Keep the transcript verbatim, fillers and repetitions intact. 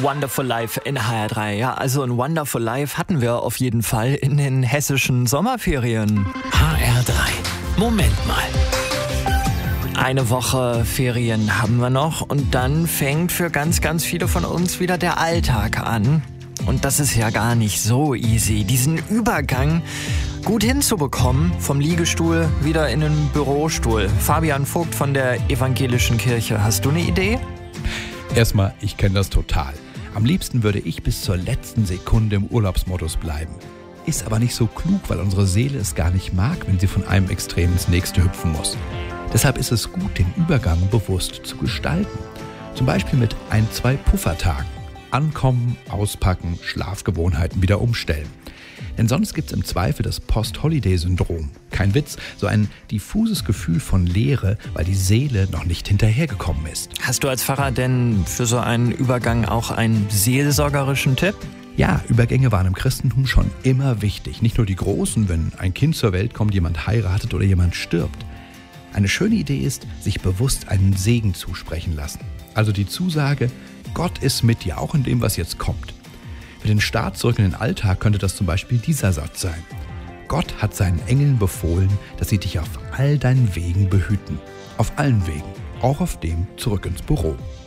Wonderful Life in H R drei. Ja, also ein Wonderful Life hatten wir auf jeden Fall in den hessischen Sommerferien. H R drei. Moment mal. Eine Woche Ferien haben wir noch und dann fängt für ganz, ganz viele von uns wieder der Alltag an. Und das ist ja gar nicht so easy, diesen Übergang gut hinzubekommen, vom Liegestuhl wieder in den Bürostuhl. Fabian Vogt von der Evangelischen Kirche, hast du eine Idee? Erstmal, ich kenne das total. Am liebsten würde ich bis zur letzten Sekunde im Urlaubsmodus bleiben. Ist aber nicht so klug, weil unsere Seele es gar nicht mag, wenn sie von einem Extrem ins nächste hüpfen muss. Deshalb ist es gut, den Übergang bewusst zu gestalten. Zum Beispiel mit ein, zwei Puffertagen. Ankommen, auspacken, Schlafgewohnheiten wieder umstellen. Denn sonst gibt es im Zweifel das Post-Holiday-Syndrom. Kein Witz, so ein diffuses Gefühl von Leere, weil die Seele noch nicht hinterhergekommen ist. Hast du als Pfarrer denn für so einen Übergang auch einen seelsorgerischen Tipp? Ja, Übergänge waren im Christentum schon immer wichtig. Nicht nur die großen, wenn ein Kind zur Welt kommt, jemand heiratet oder jemand stirbt. Eine schöne Idee ist, sich bewusst einen Segen zusprechen lassen. Also die Zusage, Gott ist mit dir, auch in dem, was jetzt kommt. Für den Start zurück in den Alltag könnte das zum Beispiel dieser Satz sein. Gott hat seinen Engeln befohlen, dass sie dich auf all deinen Wegen behüten. Auf allen Wegen, auch auf dem zurück ins Büro.